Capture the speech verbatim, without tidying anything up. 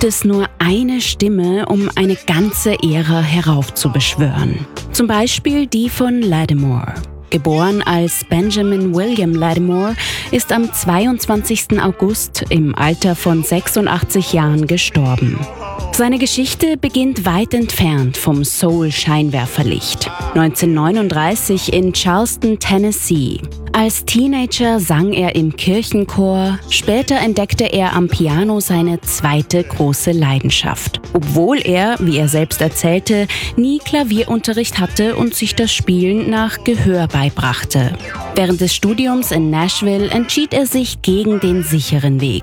es nur eine Stimme, um eine ganze Ära heraufzubeschwören. Zum Beispiel die von Lattimore. Geboren als Benjamin William Lattimore, ist am zweiundzwanzigsten August im Alter von sechsundachtzig Jahren gestorben. Seine Geschichte beginnt weit entfernt vom Soul-Scheinwerferlicht. neunzehnhundertneununddreißig in Charleston, Tennessee. Als Teenager sang er im Kirchenchor, später entdeckte er am Piano seine zweite große Leidenschaft. Obwohl er, wie er selbst erzählte, nie Klavierunterricht hatte und sich das Spielen nach Gehör beibrachte. Während des Studiums in Nashville entschied er sich gegen den sicheren Weg.